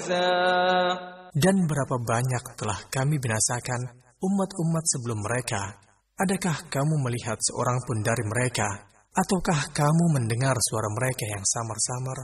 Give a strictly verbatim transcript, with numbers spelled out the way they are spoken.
Dan berapa banyak telah kami binasakan umat-umat sebelum mereka. Adakah kamu melihat seorang pun dari mereka? Ataukah kamu mendengar suara mereka yang samar-samar?